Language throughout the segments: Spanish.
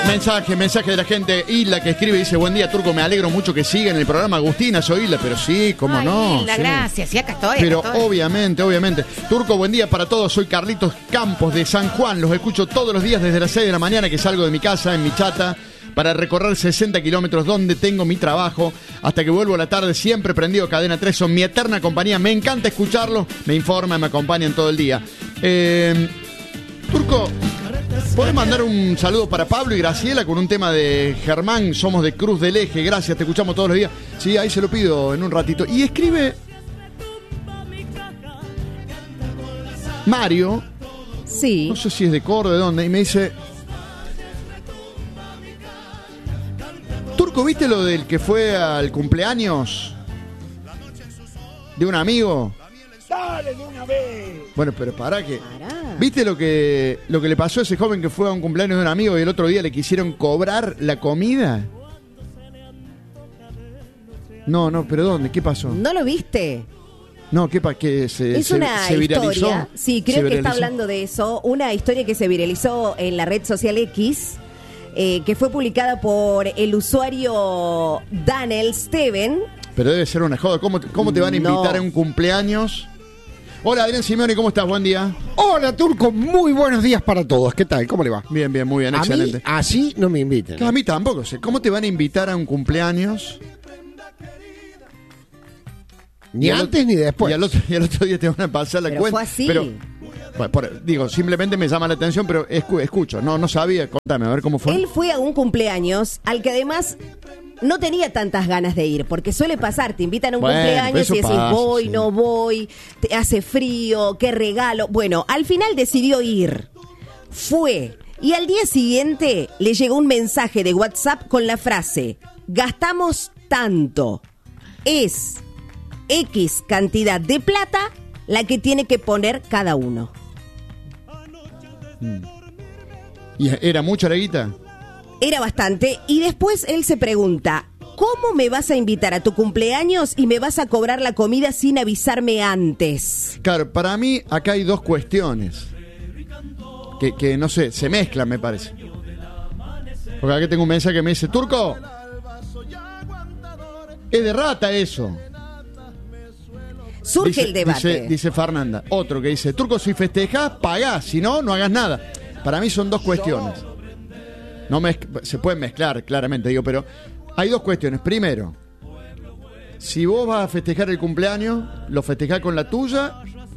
Mensaje de la gente. Hilda que escribe, dice: buen día, Turco, me alegro mucho que siga en el programa. Agustina, soy Hilda, pero sí, cómo Ay, no. Hilda, sí. gracias, sí, acá estoy. Pero obviamente. Turco, buen día para todos. Soy Carlitos Campos de San Juan. Los escucho todos los días desde las 6 de la mañana que salgo de mi casa en mi chata para recorrer 60 kilómetros donde tengo mi trabajo. Hasta que vuelvo a la tarde, siempre prendido Cadena 3. Son mi eterna compañía. Me encanta escucharlos. Me informan, me acompañan todo el día. Turco, ¿podés mandar un saludo para Pablo y Graciela con un tema de Germán? Somos de Cruz del Eje. Gracias, te escuchamos todos los días. Sí, ahí se lo pido en un ratito. Y escribe Mario. Sí. No sé si es de Córdoba, de dónde. Y me dice: Turco, ¿viste lo del que fue al cumpleaños de un amigo? ¡Dale de una vez! Bueno, pero pará que... ¿Viste lo que le pasó a ese joven que fue a un cumpleaños de un amigo y el otro día le quisieron cobrar la comida? No, pero ¿dónde? ¿Qué pasó? ¿No lo viste? No, ¿qué Es una se viralizó? historia, sí, creo que está hablando de eso, una historia que se viralizó en la red social X, que fue publicada por el usuario Daniel Steven. Pero debe ser una joda. ¿Cómo te van a invitar a un cumpleaños? Hola, Adrián Simeone, ¿cómo estás? Buen día. Hola, Turco, muy buenos días para todos. ¿Qué tal? ¿Cómo le va? Bien, muy bien, excelente. A mí, así no me inviten. Claro, a mí tampoco sé. ¿Cómo te van a invitar a un cumpleaños? Ni antes ni después. Y al otro día te van a pasar la Pero cuenta. fue así. Pero, digo, simplemente me llama la atención, pero escucho. No sabía. Contame, a ver cómo fue. Él fue a un cumpleaños al que además no tenía tantas ganas de ir, porque suele pasar, te invitan a un cumpleaños y decís, voy, no voy, te hace frío, qué regalo. Bueno, al final decidió ir. Fue. Y al día siguiente le llegó un mensaje de WhatsApp con la frase: gastamos tanto. Es X cantidad de plata la que tiene que poner cada uno. ¿Y era mucha la guita? Era bastante. Y después él se pregunta: ¿cómo me vas a invitar a tu cumpleaños y me vas a cobrar la comida sin avisarme antes? Claro, para mí acá hay dos cuestiones que no sé, se mezclan, me parece. Porque acá tengo un mensaje que me dice: Turco, es de rata eso. Surge el debate. Dice Fernanda. Otro que dice: Turco, si festejás, pagás, si no, no hagas nada. Para mí son dos cuestiones. Se pueden mezclar, claramente, digo, pero hay dos cuestiones. Primero, si vos vas a festejar el cumpleaños, ¿lo festejás con la tuya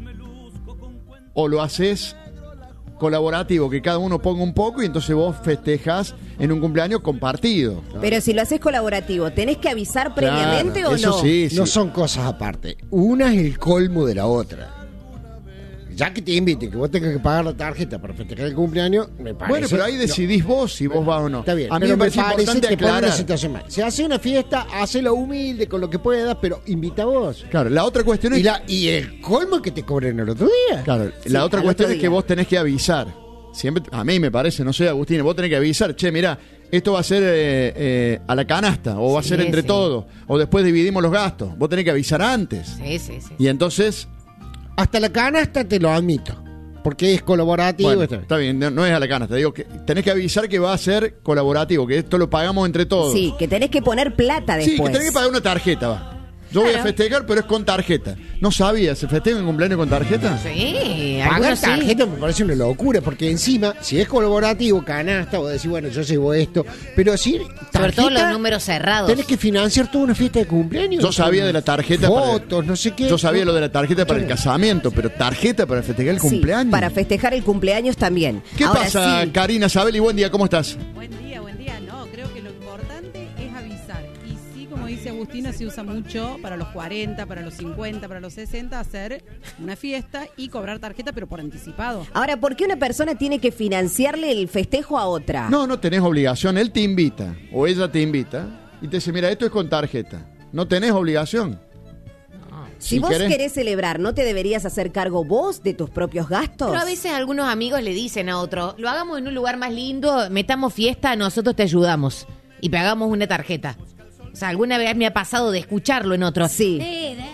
o lo haces colaborativo, que cada uno ponga un poco y entonces vos festejás en un cumpleaños compartido? Claro. Pero si lo haces colaborativo, ¿tenés que avisar previamente, claro, o eso no? Sí. No son cosas aparte. Una es el colmo de la otra. Ya que te inviten, que vos tengas que pagar la tarjeta para festejar el cumpleaños, me parece... Bueno, pero ahí decidís vos si vos vas o no. Está bien, a mí me parece importante que aclarar. una situación mal. Se hace una fiesta, hacelo humilde con lo que puedas, pero invita a vos. Claro, la otra cuestión es... Y el colmo es que te cobren el otro día. Claro, Sí, la otra cuestión es día. que vos tenés que avisar. Siempre, a mí me parece, no sé, Agustín, vos tenés que avisar: che, mirá, esto va a ser a la canasta, o va a ser entre todos, o después dividimos los gastos. Vos tenés que avisar antes. Sí. Y entonces... Hasta la canasta te lo admito, porque es colaborativo. Bueno, está bien, no es a la canasta. Digo que tenés que avisar que va a ser colaborativo, que esto lo pagamos entre todos. Sí, que tenés que poner plata después. Sí, que tenés que pagar una tarjeta, va. Yo voy a festejar, pero es con tarjeta. ¿No sabía? ¿Se festeja en cumpleaños con tarjeta? Sí, Pagar algunos sí. tarjeta me parece una locura, porque encima, si es colaborativo, canasta, vos decís, bueno, yo llevo esto, pero si Sobre todo los tarjeta, números cerrados. tenés que financiar toda una fiesta de cumpleaños. Yo sabía de la tarjeta fotos, no sé qué. Yo sabía lo de la tarjeta para el casamiento, pero tarjeta para festejar el Sí, cumpleaños. para festejar el cumpleaños también. ¿Qué Ahora pasa, sí, Karina Sabeli? Buen día, ¿cómo estás? Buen día. No, creo que lo importante es avisar. Y sí, como dice Agustina, se usa mucho para los 40, para los 50, para los 60, hacer una fiesta y cobrar tarjeta, pero por anticipado. Ahora, ¿por qué una persona tiene que financiarle el festejo a otra? No tenés obligación. Él te invita, o ella te invita, y te dice: mira, esto es con tarjeta. No tenés obligación. Si vos querés celebrar, ¿no te deberías hacer cargo vos de tus propios gastos? Pero a veces algunos amigos le dicen a otro: lo hagamos en un lugar más lindo, metamos fiesta, nosotros te ayudamos y pagamos una tarjeta. O sea, alguna vez me ha pasado de escucharlo en otros. Sí. Dale,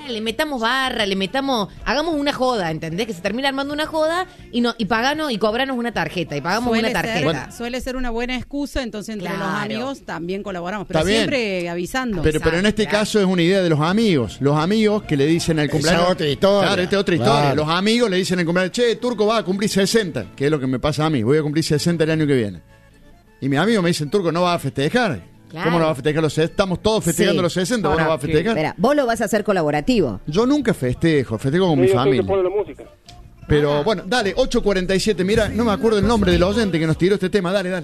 le metamos barra, hagamos una joda, ¿entendés? Que se termina armando una joda y paganos y cobranos una tarjeta y pagamos una tarjeta. Suele ser una buena excusa, entonces entre los amigos también colaboramos, pero Está siempre avisando. Pero en este caso es una idea de los amigos. Los amigos que le dicen al cumpleaños. Esa es otra historia. Claro, esta es otra historia. Los amigos le dicen al cumpleaños, che, Turco va a cumplir 60, que es lo que me pasa a mí. Voy a cumplir 60 el año que viene. Y mis amigos me dicen, Turco, no va a festejar. Claro. ¿Cómo no va a festejar los 60? Estamos todos festejando los 60, ¿vos no vas a festejar? Espera, vos lo vas a hacer colaborativo. Yo nunca festejo con mi familia. Pone la música. Pero bueno, dale, 8:47. Mira, no me acuerdo el nombre del oyente que nos tiró este tema. Dale.